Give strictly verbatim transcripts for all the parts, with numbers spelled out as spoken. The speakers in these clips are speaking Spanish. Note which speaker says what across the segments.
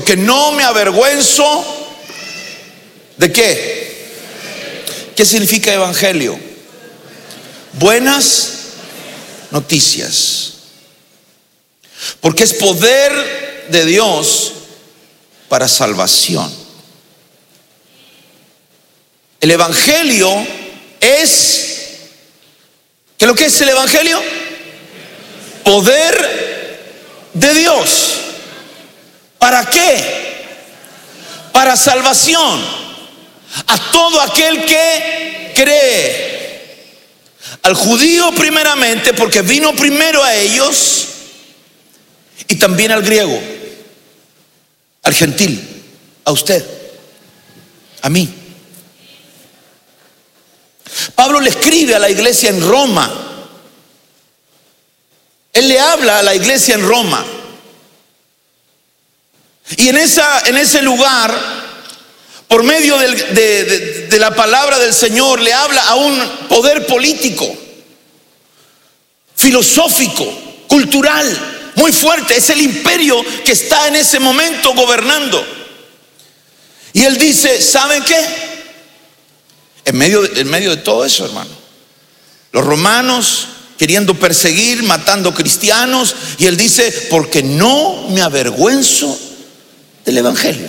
Speaker 1: Que no me avergüenzo ¿de qué? ¿Qué significa evangelio? Buenas noticias. Porque es poder de Dios para salvación. El evangelio es, ¿qué es lo que es el evangelio? Poder de Dios. ¿Para qué? Para salvación a todo aquel que cree. Al judío primeramente, porque vino primero a ellos, y también al griego, al gentil, a usted, a mí. Pablo le escribe a la iglesia en Roma. Él le habla a la iglesia en Roma. Y en, esa, en ese lugar, por medio del, de, de, de la palabra del Señor, le habla a un poder político, filosófico, cultural, muy fuerte. Es el imperio que está en ese momento gobernando. Y él dice, ¿saben qué? En medio, en medio de todo eso, hermano, los romanos queriendo perseguir, matando cristianos, y él dice, porque no me avergüenzo del evangelio.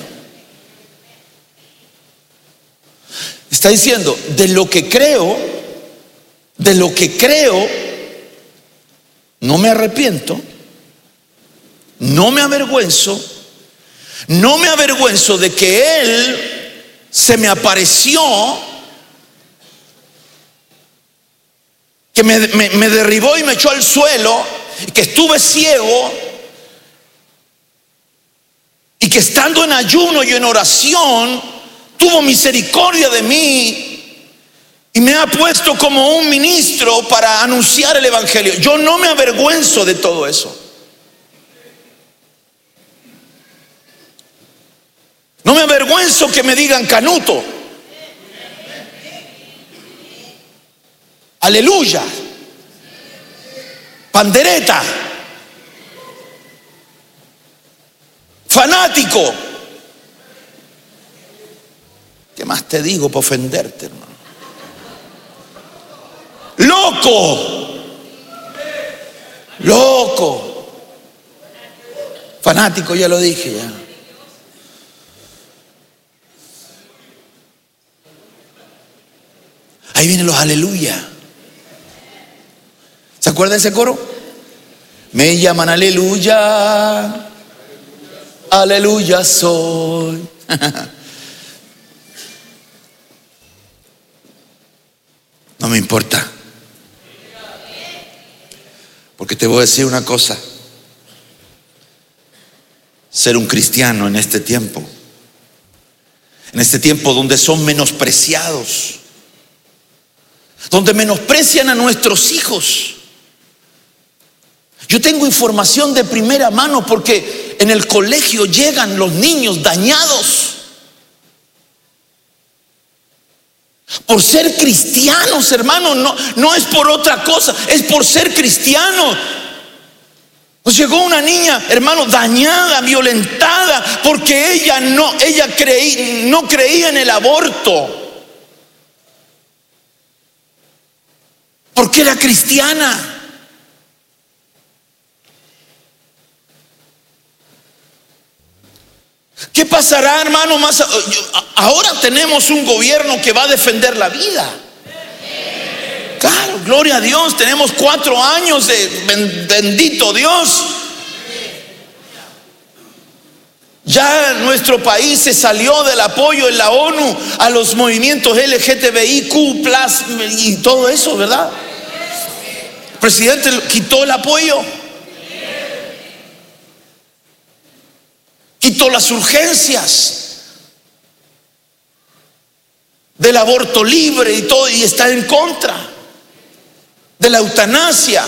Speaker 1: Está diciendo, de lo que creo, de lo que creo, no me arrepiento, no me avergüenzo, no me avergüenzo de que Él se me apareció, que me, me, me derribó y me echó al suelo, y que estuve ciego, y que estando en ayuno y en oración tuvo misericordia de mí y me ha puesto como un ministro para anunciar el evangelio. Yo no me avergüenzo de todo eso. No me avergüenzo que me digan canuto. Aleluya. Pandereta. Fanático. ¿Qué más te digo para ofenderte, hermano? Loco. Loco. Fanático, ya lo dije ya. Ahí vienen los aleluya. ¿Se acuerdan de ese coro? Me llaman aleluya. Aleluya soy. No me importa. Porque te voy a decir una cosa. Ser un cristiano en este tiempo, en este tiempo donde son menospreciados, donde menosprecian a nuestros hijos. Yo tengo información de primera mano porque en el colegio llegan los niños dañados por ser cristianos, hermano. No, no es por otra cosa, es por ser cristianos. Nos llegó una niña, hermano, dañada, violentada, porque ella no, ella creí, no creía en el aborto, porque era cristiana. ¿Qué pasará, hermano? Más ahora tenemos un gobierno que va a defender la vida. Claro, gloria a Dios. Tenemos cuatro años de bendito Dios. Ya nuestro país se salió del apoyo en la ONU a los movimientos L G T B I Q plus y todo eso, ¿verdad? El presidente quitó el apoyo. Quitó las urgencias del aborto libre y todo, y está en contra de la eutanasia.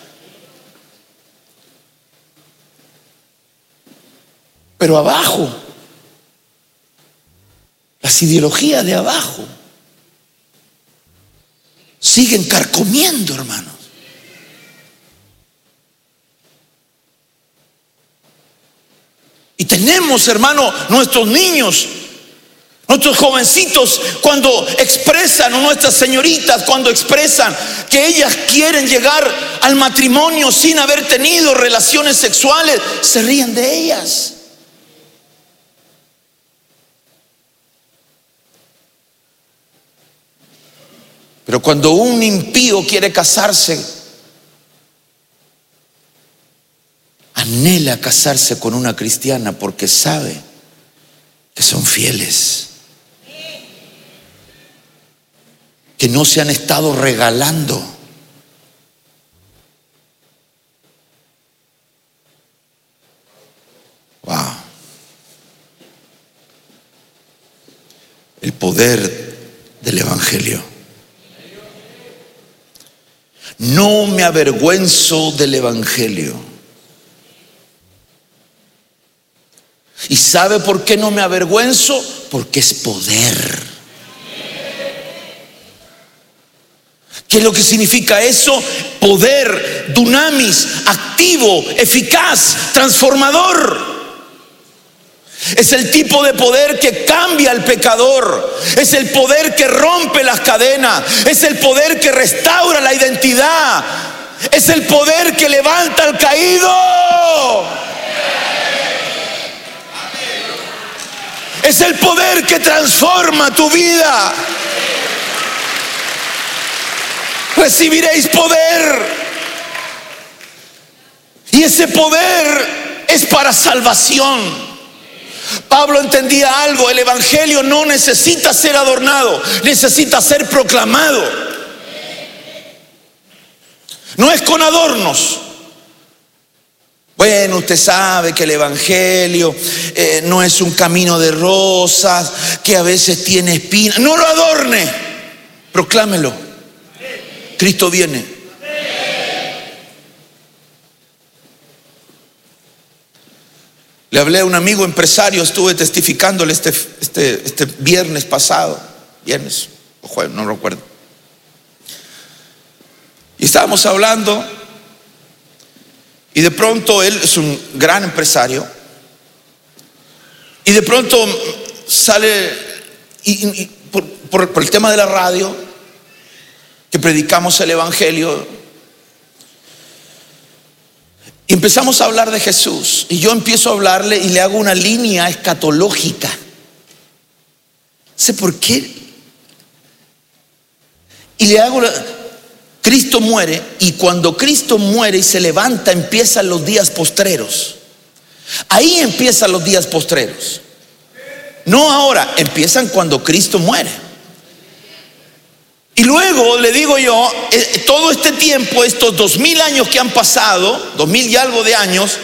Speaker 1: Pero abajo, las ideologías de abajo siguen carcomiendo, hermanos. Y tenemos, hermano, nuestros niños, nuestros jovencitos, cuando expresan, o nuestras señoritas, cuando expresan que ellas quieren llegar al matrimonio sin haber tenido relaciones sexuales, se ríen de ellas. Pero cuando un impío quiere casarse, anhela casarse con una cristiana porque sabe que son fieles, que no se han estado regalando. Wow. El poder del evangelio. No me avergüenzo del evangelio. ¿Y sabe por qué no me avergüenzo? Porque es poder. ¿Qué es lo que significa eso? Poder, dunamis, activo, eficaz, transformador. Es el tipo de poder que cambia al pecador. Es el poder que rompe las cadenas. Es el poder que restaura la identidad. Es el poder que levanta al caído. Es el poder que transforma tu vida. Recibiréis poder. Y ese poder es para salvación. Pablo entendía algo: el evangelio no necesita ser adornado, necesita ser proclamado. No es con adornos. Bueno, usted sabe que el evangelio eh, no es un camino de rosas, que a veces tiene espinas. No lo adorne, proclámelo. Cristo viene. Le hablé a un amigo empresario, estuve testificándole este, este, este viernes pasado, viernes o jueves, no recuerdo. Y estábamos hablando, y de pronto él es un gran empresario, y de pronto sale, y, y, por, por, por el tema de la radio, que predicamos el evangelio, y empezamos a hablar de Jesús, y yo empiezo a hablarle y le hago una línea escatológica. ¿Sé por qué? Y le hago, Cristo muere, y cuando Cristo muere y se levanta, empiezan los días postreros. Ahí empiezan los días postreros. No ahora, empiezan cuando Cristo muere. Y luego le digo yo, eh, todo este tiempo, estos dos mil años que han pasado, dos mil y algo de años,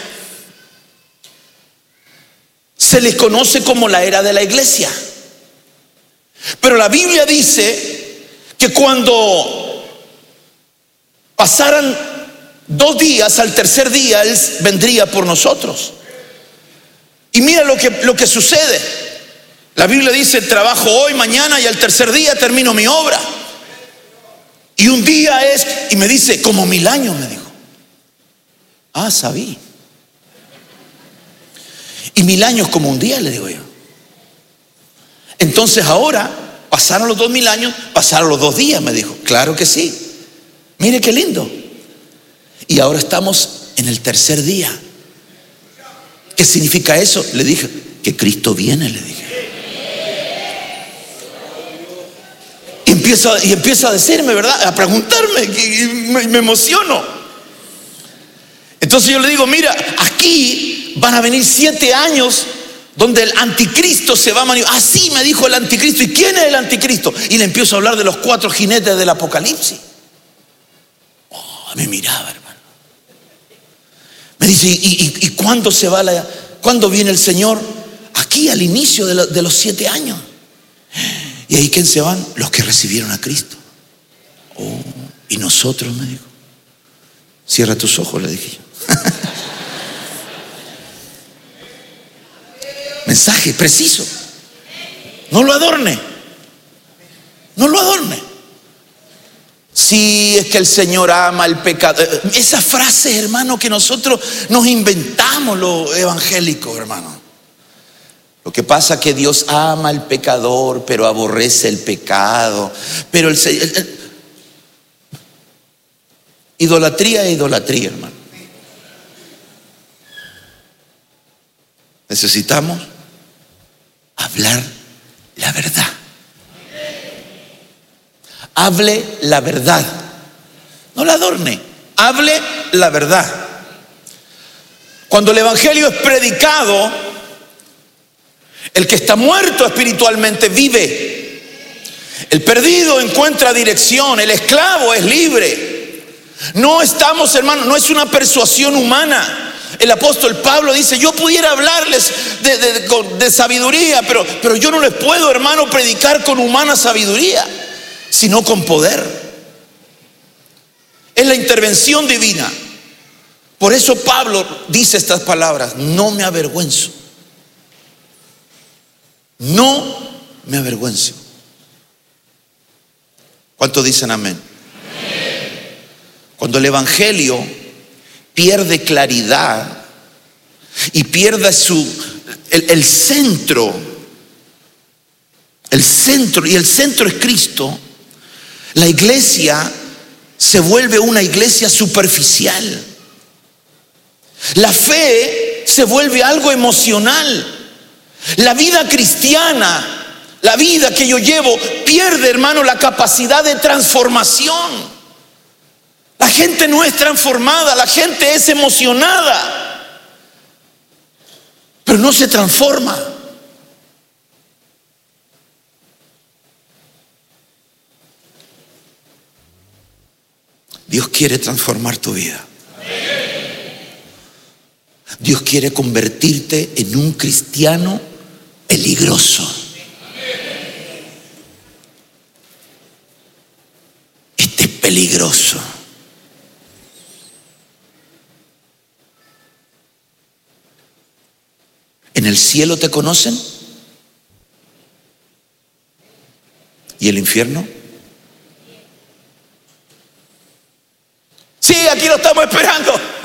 Speaker 1: se les conoce como la era de la iglesia. Pero la Biblia dice que cuando pasaran dos días, al tercer día Él vendría por nosotros. Y mira lo que, lo que sucede. La Biblia dice: trabajo hoy, mañana, y al tercer día termino mi obra. Y un día es, y me dice, como mil años, me dijo. Ah, sabí. Y mil años como un día, le digo yo. Entonces ahora, pasaron los dos mil años, pasaron los dos días, me dijo. Claro que sí. Mire qué lindo. Y ahora estamos en el tercer día. ¿Qué significa eso? Le dije, que Cristo viene, le dije. Y empieza, y empieza a decirme, ¿verdad? A preguntarme, y me, me emociono. Entonces yo le digo, mira, aquí van a venir siete años donde el anticristo se va a manifestar. Así me dijo el anticristo. ¿Y quién es el anticristo? Y le empiezo a hablar de los cuatro jinetes del Apocalipsis. Oh, me miraba, hermano. Me dice, ¿y, y, y cuándo se va la, cuándo viene el Señor? Aquí al inicio de, lo, de los siete años. ¿Y ahí quién se van? Los que recibieron a Cristo. Oh, y nosotros, me dijo. Cierra tus ojos, le dije yo. Mensaje preciso. No lo adorne. No lo adorne. Sí, es que el Señor ama al pecado. Esa frase, hermano, que nosotros nos inventamos los evangélicos, hermano. Lo que pasa es que Dios ama al pecador, pero aborrece el pecado. Pero el, el, el idolatría es idolatría, hermano. Necesitamos hablar la verdad. Hable la verdad. No la adorne. Hable la verdad. Cuando el evangelio es predicado, el que está muerto espiritualmente vive. El perdido encuentra dirección. El esclavo es libre. No estamos, hermanos, no es una persuasión humana. El apóstol Pablo dice: yo pudiera hablarles de, de, de, de sabiduría, pero, pero yo no les puedo, hermano, predicar con humana sabiduría, sino con poder. Es la intervención divina. Por eso Pablo dice estas palabras: no me avergüenzo. No me avergüenzo. ¿Cuántos dicen amén? Amén. Cuando el evangelio pierde claridad y pierde su, el, el centro, el centro, y el centro es Cristo, la iglesia se vuelve una iglesia superficial. La fe se vuelve algo emocional. La vida cristiana, la vida que yo llevo, pierde, hermano, la capacidad de transformación. La gente no es transformada, la gente es emocionada, pero no se transforma. Dios quiere transformar tu vida. Dios quiere convertirte en un cristiano peligroso. Este es peligroso. ¿En el cielo te conocen? ¿Y el infierno? Sí, aquí lo estamos esperando.